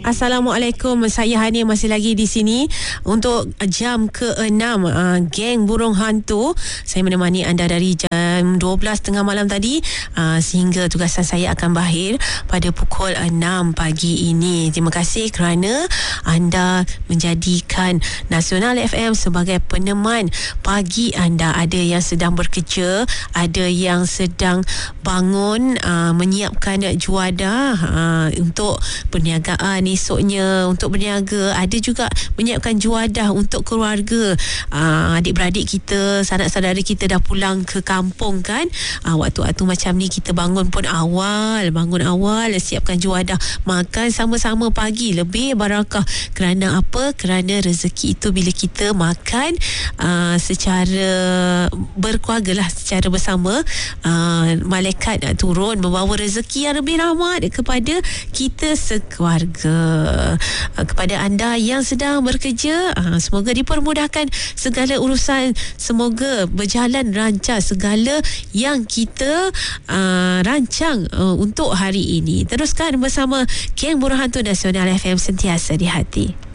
Assalamualaikum, saya Hania masih lagi di sini untuk jam ke-6 Geng Burung Hantu. Saya menemani anda dari jam 12 tengah malam tadi sehingga tugasan saya akan berakhir pada pukul 6 pagi ini. Terima kasih kerana anda menjadikan Nasional FM sebagai peneman pagi anda. Ada yang sedang bekerja, ada yang sedang bangun menyiapkan juadah untuk perniagaan esoknya, untuk berniaga. Ada juga menyiapkan juadah untuk keluarga. Adik-beradik kita, sanak-saudara kita dah pulang ke kampung kan. Waktu-waktu macam ni kita bangun awal, siapkan juadah, makan sama-sama pagi, lebih barakah. Kerana apa? Kerana rezeki itu bila kita makan secara berkeluarga lah, secara bersama, malaikat nak turun membawa rezeki yang lebih rahmat kepada kita sekeluarga. Kepada anda yang sedang bekerja, semoga dipermudahkan segala urusan, semoga berjalan lancar segala yang kita rancang untuk hari ini. Teruskan bersama Geng Burung Hantu Nasional FM, sentiasa di hati.